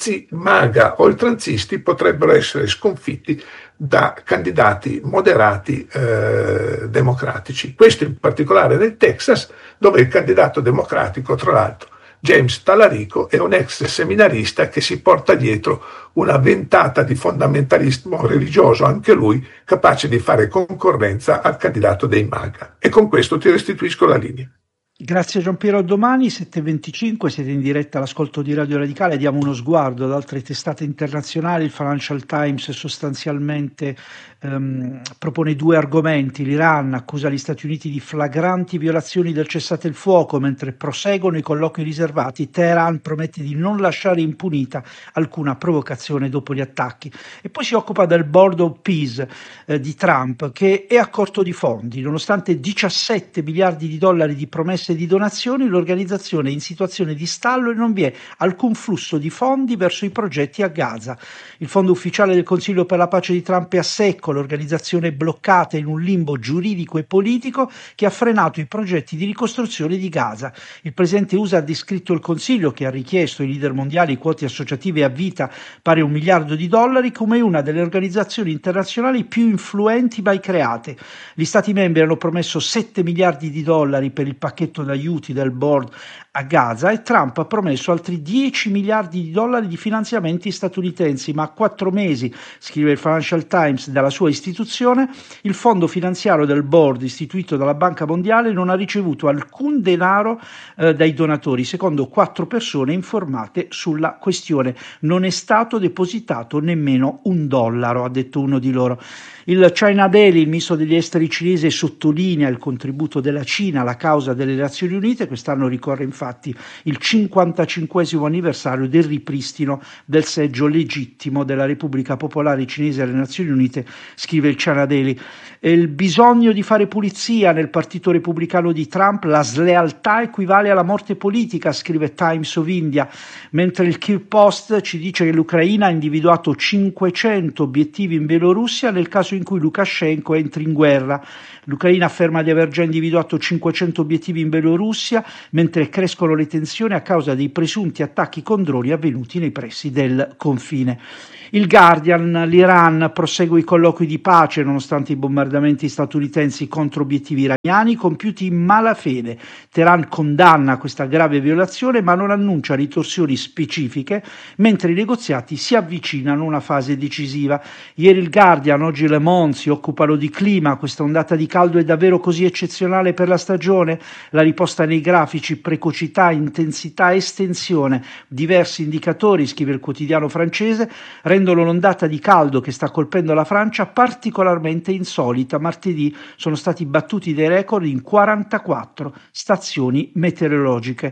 MAGA oltranzisti potrebbero essere sconfitti da candidati moderati democratici. Questo in particolare nel Texas, dove il candidato democratico, tra l'altro, James Talarico, è un ex seminarista che si porta dietro una ventata di fondamentalismo religioso, anche lui capace di fare concorrenza al candidato dei MAGA. E con questo ti restituisco la linea. Grazie Giampiero, a domani 7:25, siete in diretta all'ascolto di Radio Radicale, diamo uno sguardo ad altre testate internazionali. Il Financial Times sostanzialmente propone due argomenti: l'Iran accusa gli Stati Uniti di flagranti violazioni del cessate il fuoco mentre proseguono i colloqui riservati, Teheran promette di non lasciare impunita alcuna provocazione dopo gli attacchi, e poi si occupa del Board of Peace di Trump, che è a corto di fondi. Nonostante 17 miliardi di dollari di promesse di donazioni, l'organizzazione è in situazione di stallo e non vi è alcun flusso di fondi verso i progetti a Gaza. Il fondo ufficiale del Consiglio per la pace di Trump è a secco, l'organizzazione è bloccata in un limbo giuridico e politico che ha frenato i progetti di ricostruzione di Gaza. Il presidente USA ha descritto il Consiglio, che ha richiesto ai leader mondiali quote associative a vita pari a $1 miliardo, come una delle organizzazioni internazionali più influenti mai create. Gli Stati membri hanno promesso $7 miliardi per il pacchetto d'aiuti del board a Gaza, e Trump ha promesso altri $10 miliardi di finanziamenti statunitensi, ma a 4 mesi, scrive il Financial Times, dalla sua istituzione, il fondo finanziario del board istituito dalla Banca Mondiale non ha ricevuto alcun denaro dai donatori, secondo 4 persone informate sulla questione. Non è stato depositato nemmeno $1, ha detto uno di loro. Il China Daily, il ministro degli esteri cinese, sottolinea il contributo della Cina alla causa delle Nazioni Unite. Quest'anno ricorre infatti infatti il 55esimo anniversario del ripristino del seggio legittimo della Repubblica Popolare Cinese alle Nazioni Unite, scrive il China Daily. Il bisogno di fare pulizia nel partito repubblicano di Trump, la slealtà equivale alla morte politica, scrive Times of India, mentre il Kyiv Post ci dice che l'Ucraina ha individuato 500 obiettivi in Bielorussia nel caso in cui Lukashenko entri in guerra. L'Ucraina afferma di aver già individuato 500 obiettivi in Bielorussia, mentre crescono le tensioni a causa dei presunti attacchi con droni avvenuti nei pressi del confine. Il Guardian, l'Iran prosegue i colloqui di pace nonostante i bombardamenti statunitensi contro obiettivi iraniani compiuti in malafede. Teheran condanna questa grave violazione ma non annuncia ritorsioni specifiche, mentre i negoziati si avvicinano a una fase decisiva. Ieri il Guardian, oggi Le Monde si occupano di clima. Questa ondata di caldo è davvero così eccezionale per la stagione? La riposta nei grafici: precocità, intensità, estensione. Diversi indicatori, scrive il quotidiano francese, rendono l'ondata di caldo che sta colpendo la Francia particolarmente insolita. Martedì sono stati battuti dei record in 44 stazioni meteorologiche.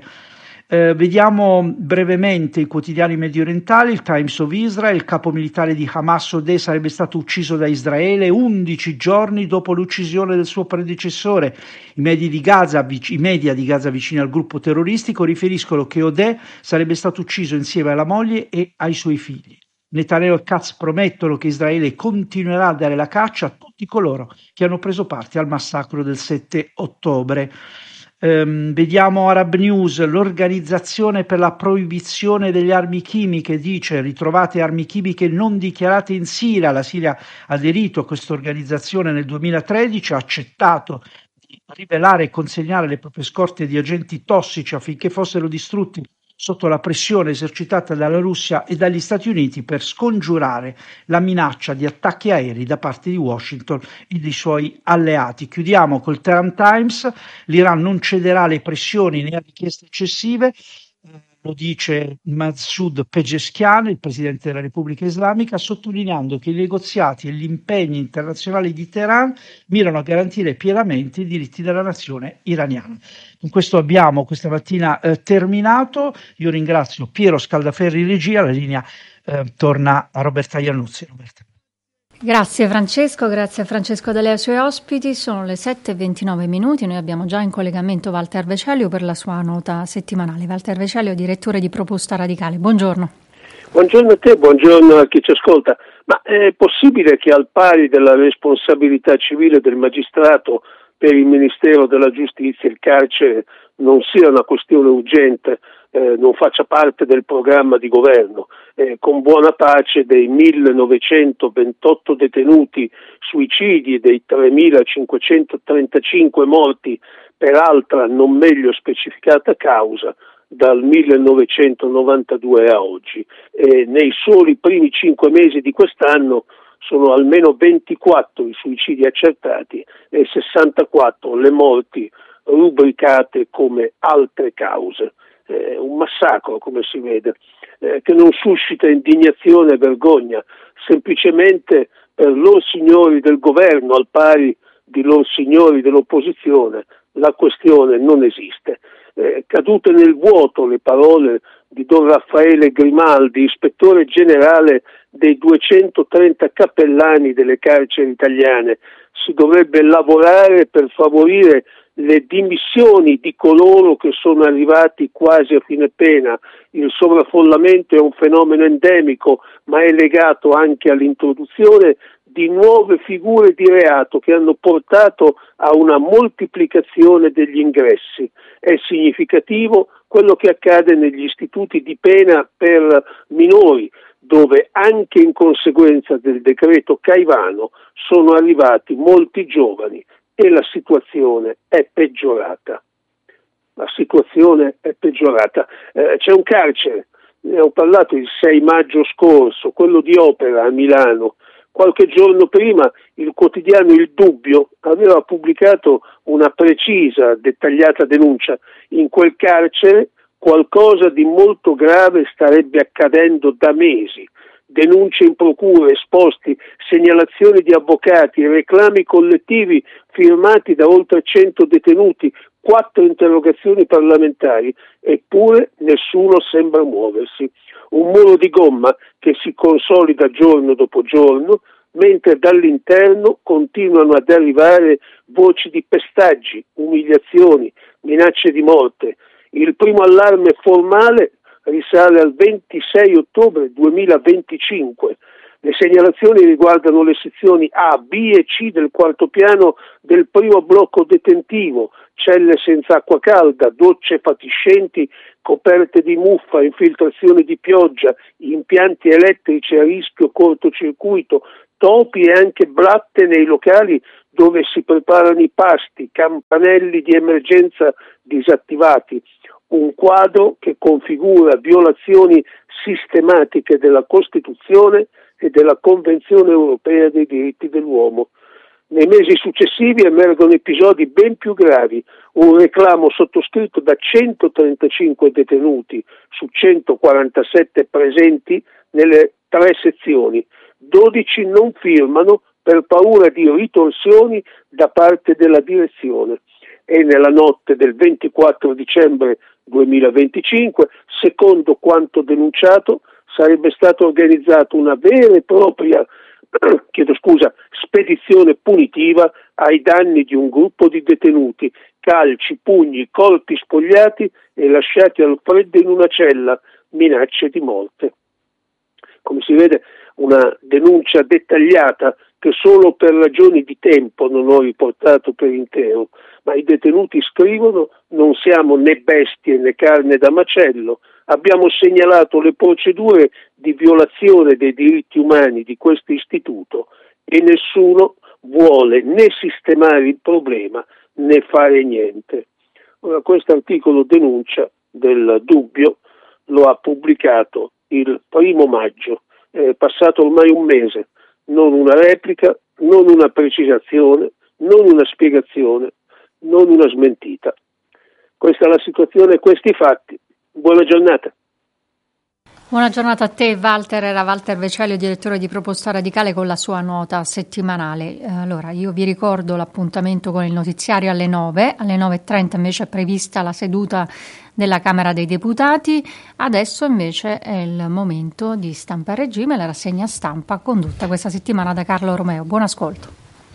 Vediamo brevemente i quotidiani mediorientali. Il Times of Israel: il capo militare di Hamas Odeh sarebbe stato ucciso da Israele 11 giorni dopo l'uccisione del suo predecessore. I media di Gaza vicini al gruppo terroristico riferiscono che Odeh sarebbe stato ucciso insieme alla moglie e ai suoi figli. Netanyahu e Katz promettono che Israele continuerà a dare la caccia a tutti coloro che hanno preso parte al massacro del 7 ottobre. Vediamo Arab News: l'organizzazione per la proibizione delle armi chimiche dice: ritrovate armi chimiche non dichiarate in Siria. La Siria ha aderito a questa organizzazione nel 2013, ha accettato di rivelare e consegnare le proprie scorte di agenti tossici affinché fossero distrutti sotto la pressione esercitata dalla Russia e dagli Stati Uniti per scongiurare la minaccia di attacchi aerei da parte di Washington e dei suoi alleati. Chiudiamo col Tehran Times: l'Iran non cederà alle pressioni né a richieste eccessive. Lo dice Masoud Pezeshkian, il presidente della Repubblica Islamica, sottolineando che i negoziati e gli impegni internazionali di Teheran mirano a garantire pienamente i diritti della nazione iraniana. Con questo abbiamo questa mattina terminato. Io ringrazio Piero Scaldaferri in regia. La linea torna a Roberta Iannuzzi. Roberta. Grazie Francesco da lei ai suoi ospiti. Sono le 7:29. Noi abbiamo già in collegamento Walter Vecelio per la sua nota settimanale. Walter Vecelio, direttore di Proposta Radicale. Buongiorno. Buongiorno a te, buongiorno a chi ci ascolta. Ma è possibile che al pari della responsabilità civile del magistrato per il Ministero della Giustizia il carcere non sia una questione urgente, non faccia parte del programma di governo, con buona pace dei 1928 detenuti suicidi e dei 3.535 morti per altra non meglio specificata causa dal 1992 a oggi. Nei soli primi 5 mesi di quest'anno sono almeno 24 i suicidi accertati e 64 le morti rubricate come altre cause. Un massacro, come si vede, che non suscita indignazione e vergogna, semplicemente per loro signori del governo, al pari di loro signori dell'opposizione, la questione non esiste. Cadute nel vuoto le parole di Don Raffaele Grimaldi, ispettore generale dei 230 cappellani delle carceri italiane. Si dovrebbe lavorare per favorire le dimissioni di coloro che sono arrivati quasi a fine pena. Il sovraffollamento è un fenomeno endemico, ma è legato anche all'introduzione di nuove figure di reato che hanno portato a una moltiplicazione degli ingressi. È significativo quello che accade negli istituti di pena per minori, dove anche in conseguenza del decreto Caivano sono arrivati molti giovani e la situazione è peggiorata. C'è un carcere, ne ho parlato il 6 maggio scorso, quello di Opera a Milano. Qualche giorno prima il quotidiano Il Dubbio aveva pubblicato una precisa, dettagliata denuncia. In quel carcere qualcosa di molto grave starebbe accadendo da mesi. Denunce in procura, esposti, segnalazioni di avvocati, reclami collettivi firmati da oltre 100 detenuti, 4 interrogazioni parlamentari, eppure nessuno sembra muoversi. Un muro di gomma che si consolida giorno dopo giorno, mentre dall'interno continuano ad arrivare voci di pestaggi, umiliazioni, minacce di morte. Il primo allarme formale risale al 26 ottobre 2025. Le segnalazioni riguardano le sezioni A, B e C del quarto piano del primo blocco detentivo, celle senza acqua calda, docce fatiscenti coperte di muffa, infiltrazioni di pioggia, impianti elettrici a rischio cortocircuito, topi e anche blatte nei locali dove si preparano i pasti, campanelli di emergenza disattivati. Un quadro che configura violazioni sistematiche della Costituzione e della Convenzione europea dei diritti dell'uomo. Nei mesi successivi emergono episodi ben più gravi, un reclamo sottoscritto da 135 detenuti su 147 presenti nelle 3 sezioni. 12 non firmano per paura di ritorsioni da parte della direzione. E nella notte del 24 dicembre 2025, secondo quanto denunciato, sarebbe stata organizzata una vera e propria spedizione punitiva ai danni di un gruppo di detenuti, calci, pugni, colpi spogliati e lasciati al freddo in una cella, minacce di morte. Come si vede, una denuncia dettagliata che solo per ragioni di tempo non ho riportato per intero, ma i detenuti scrivono: non siamo né bestie né carne da macello, abbiamo segnalato le procedure di violazione dei diritti umani di questo istituto e nessuno vuole né sistemare il problema né fare niente. Ora, questo articolo denuncia del Dubbio, lo ha pubblicato il 1 maggio, è passato ormai un mese, non una replica, non una precisazione, non una spiegazione, non una smentita. Questa è la situazione, questi i fatti. Buona giornata. Buona giornata a te, Walter. Era Walter Vecelio, direttore di Proposta Radicale, con la sua nota settimanale. Allora, io vi ricordo l'appuntamento con il notiziario alle 9. Alle 9:30 invece è prevista la seduta della Camera dei Deputati. Adesso invece è il momento di Stampa a Regime, la rassegna stampa condotta questa settimana da Carlo Romeo. Buon ascolto.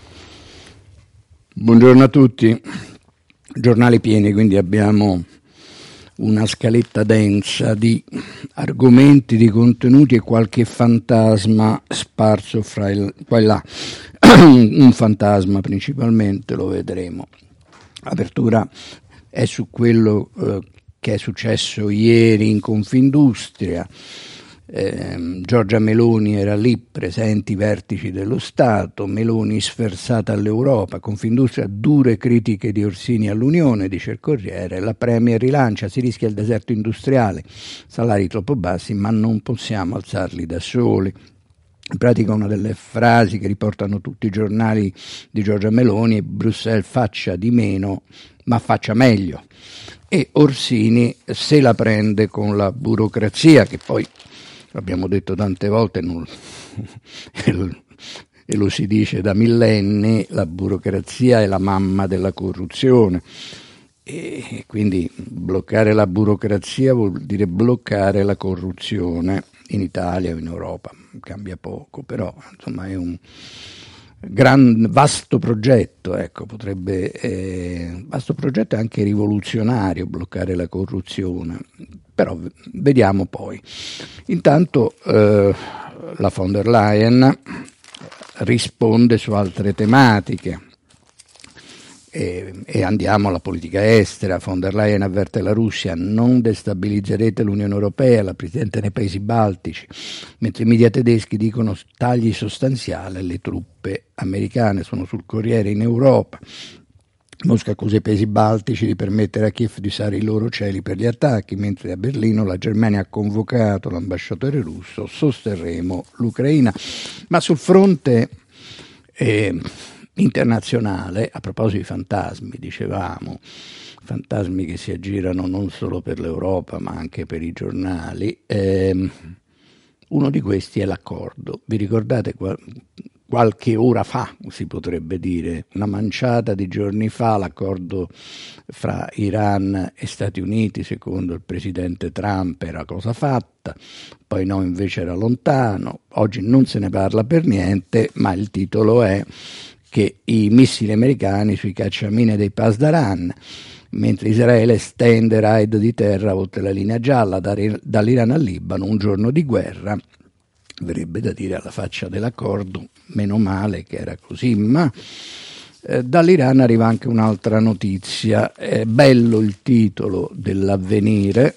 Buongiorno a tutti. Giornali pieni, quindi abbiamo una scaletta densa di argomenti, di contenuti e qualche fantasma sparso qua e là. Un fantasma principalmente, lo vedremo. L'apertura è su quello che è successo ieri in Confindustria. Giorgia Meloni era lì, presenti i vertici dello Stato. Meloni sferzata all'Europa, Confindustria, dure critiche di Orsini all'Unione, dice il Corriere. La Premier rilancia, si rischia il deserto industriale, salari troppo bassi ma non possiamo alzarli da soli. In pratica una delle frasi che riportano tutti i giornali di Giorgia Meloni è: Bruxelles faccia di meno ma faccia meglio. E Orsini se la prende con la burocrazia, che poi abbiamo detto tante volte e lo si dice da millenni, la burocrazia è la mamma della corruzione, e quindi bloccare la burocrazia vuol dire bloccare la corruzione in Italia o in Europa. Cambia poco, però insomma è un vasto progetto, ecco, vasto progetto anche rivoluzionario, bloccare la corruzione, però vediamo poi. Intanto la von der Leyen risponde su altre tematiche e andiamo alla politica estera. Von der Leyen avverte la Russia: non destabilizzerete l'Unione Europea, la Presidente nei paesi baltici, mentre i media tedeschi dicono tagli sostanziali alle truppe americane. Sono sul Corriere in Europa. Mosca accusa i paesi baltici di permettere a Kiev di usare i loro cieli per gli attacchi, mentre a Berlino la Germania ha convocato l'ambasciatore russo: sosterremo l'Ucraina. Ma sul fronte internazionale, a proposito di fantasmi, dicevamo, fantasmi che si aggirano non solo per l'Europa ma anche per i giornali, uno di questi è l'accordo. Vi ricordate qualche ora fa, si potrebbe dire, una manciata di giorni fa, l'accordo fra Iran e Stati Uniti, secondo il presidente Trump, era cosa fatta, poi no, invece era lontano. Oggi non se ne parla per niente, ma il titolo è che i missili americani sui cacciamine dei Pasdaran, mentre Israele stende raid di terra oltre la linea gialla dall'Iran al Libano, un giorno di guerra. Verrebbe da dire alla faccia dell'accordo, meno male che era così, ma dall'Iran arriva anche un'altra notizia. È bello il titolo dell'Avvenire,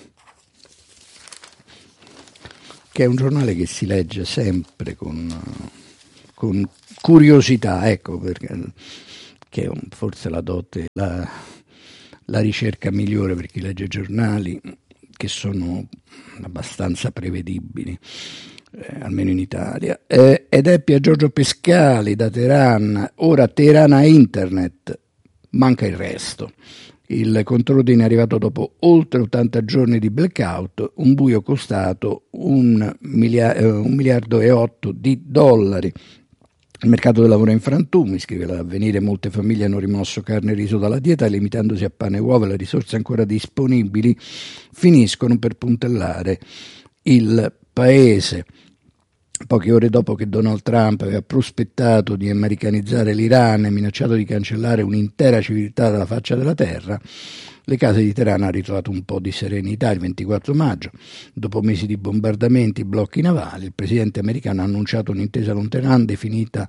che è un giornale che si legge sempre con curiosità, ecco, perché che è forse la dote, la ricerca migliore per chi legge giornali che sono abbastanza prevedibili. Almeno in Italia, ed è Pier Giorgio Pescali da Teheran. Ora Teheran ha internet, manca il resto. Il contrordine è arrivato dopo oltre 80 giorni di blackout, un buio costato $1,8 miliardi di dollari. Il mercato del lavoro è in frantumi, scrive l'Avvenire. Molte famiglie hanno rimosso carne e riso dalla dieta e, limitandosi a pane e uova, le risorse ancora disponibili finiscono per puntellare il paese. Poche ore dopo che Donald Trump aveva prospettato di americanizzare l'Iran e minacciato di cancellare un'intera civiltà dalla faccia della terra, le case di Teheran hanno ritrovato un po' di serenità il 24 maggio. Dopo mesi di bombardamenti e blocchi navali, il presidente americano ha annunciato un'intesa con Teheran definita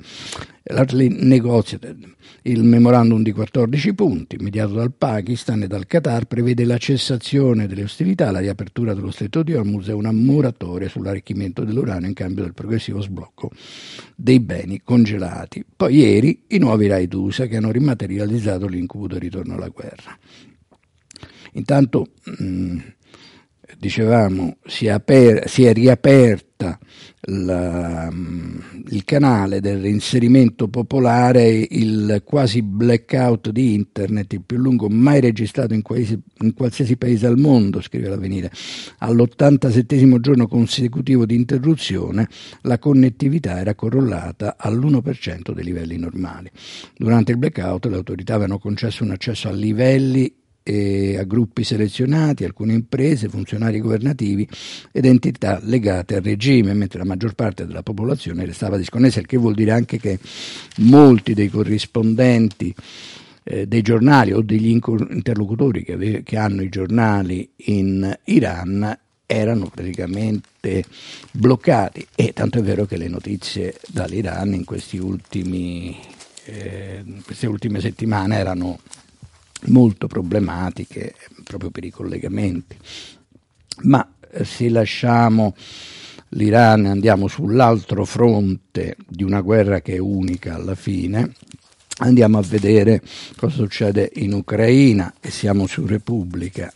il memorandum di 14 punti, mediato dal Pakistan e dal Qatar, prevede la cessazione delle ostilità, la riapertura dello stretto di Hormuz e una moratoria sull'arricchimento dell'uranio in cambio del progressivo sblocco dei beni congelati. Poi ieri i nuovi raid USA che hanno rimaterializzato l'incubo del ritorno alla guerra. Intanto, dicevamo, si è riaperta il canale del reinserimento popolare, il quasi blackout di internet, il più lungo mai registrato in qualsiasi paese al mondo, scrive l'Avvenire. All'87° giorno consecutivo di interruzione la connettività era correlata all'1% dei livelli normali. Durante il blackout le autorità avevano concesso un accesso a livelli e a gruppi selezionati, alcune imprese, funzionari governativi ed entità legate al regime, mentre la maggior parte della popolazione restava disconnessa, il che vuol dire anche che molti dei corrispondenti dei giornali o degli interlocutori che hanno i giornali in Iran erano praticamente bloccati, e tanto è vero che le notizie dall'Iran in queste ultime settimane erano molto problematiche proprio per i collegamenti. Ma se lasciamo l'Iran e andiamo sull'altro fronte di una guerra che è unica alla fine, andiamo a vedere cosa succede in Ucraina e siamo su Repubblica.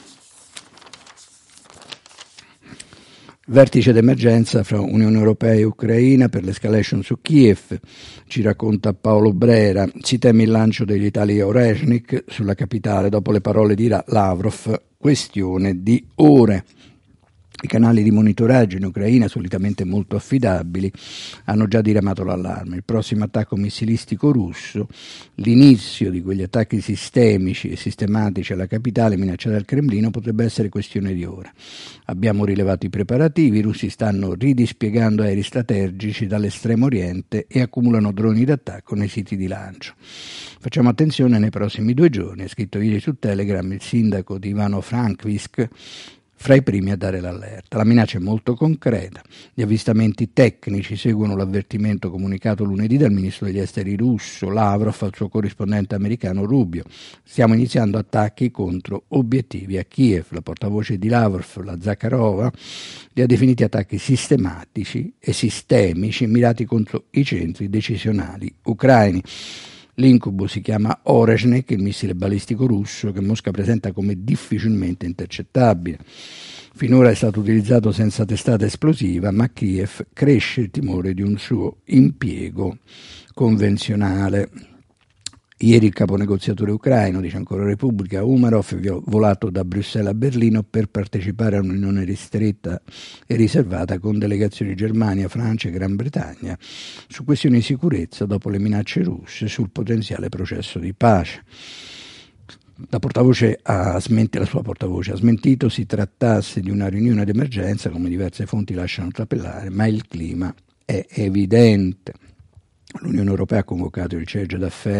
Vertice d'emergenza fra Unione Europea e Ucraina per l'escalation su Kiev, ci racconta Paolo Brera. Si teme il lancio degli Itali Oreshnik sulla capitale dopo le parole di Lavrov, questione di ore. I canali di monitoraggio in Ucraina, solitamente molto affidabili, hanno già diramato l'allarme. Il prossimo attacco missilistico russo, l'inizio di quegli attacchi sistemici e sistematici alla capitale minacciata dal Cremlino, potrebbe essere questione di ore. Abbiamo rilevato i preparativi, i russi stanno ridispiegando aerei strategici dall'estremo oriente e accumulano droni d'attacco nei siti di lancio. Facciamo attenzione nei prossimi 2 giorni, ha scritto ieri su Telegram il sindaco di Ivano-Frankivsk, fra i primi a dare l'allerta. La minaccia è molto concreta. Gli avvistamenti tecnici seguono l'avvertimento comunicato lunedì dal ministro degli esteri russo Lavrov al suo corrispondente americano Rubio. Stiamo iniziando attacchi contro obiettivi a Kiev. La portavoce di Lavrov, la Zakharova, li ha definiti attacchi sistematici e sistemici mirati contro i centri decisionali ucraini. L'incubo si chiama Oreshnik, il missile balistico russo che Mosca presenta come difficilmente intercettabile. Finora è stato utilizzato senza testata esplosiva, ma a Kiev cresce il timore di un suo impiego convenzionale. Ieri il capo negoziatore ucraino, dice ancora Repubblica, Umarov è volato da Bruxelles a Berlino per partecipare a un'unione ristretta e riservata con delegazioni di Germania, Francia e Gran Bretagna su questioni di sicurezza dopo le minacce russe sul potenziale processo di pace. La sua portavoce ha smentito si trattasse di una riunione d'emergenza, come diverse fonti lasciano trapelare, ma il clima è evidente. L'Unione Europea ha convocato il chargé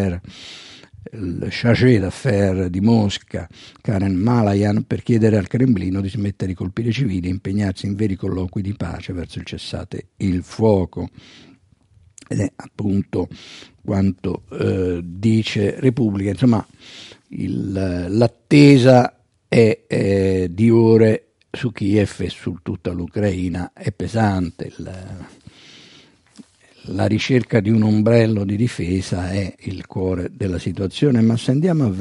d'affaires di Mosca, Karen Malayan, per chiedere al Cremlino di smettere di colpire i civili e impegnarsi in veri colloqui di pace verso il cessate il fuoco. Ed è appunto quanto dice Repubblica. Insomma, l'attesa è di ore su Kiev e su tutta l'Ucraina, è pesante. La ricerca di un ombrello di difesa è il cuore della situazione, ma se andiamo a